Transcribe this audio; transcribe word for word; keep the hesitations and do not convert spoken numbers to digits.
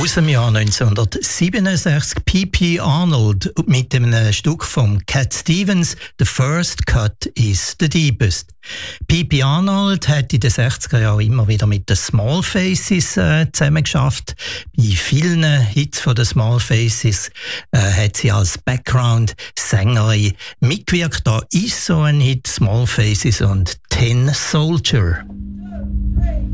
Aus dem Jahr neunzehnhundertsiebenundsechzig P P Arnold mit einem Stück von Cat Stevens, «The First Cut is the Deepest». P P Arnold hat in den sechziger Jahren immer wieder mit den Small Faces äh, zusammen geschafft. Bei vielen Hits von den Small Faces äh, hat sie als Background-Sängerin mitgewirkt. Da ist so ein Hit, Small Faces und Tin Soldier.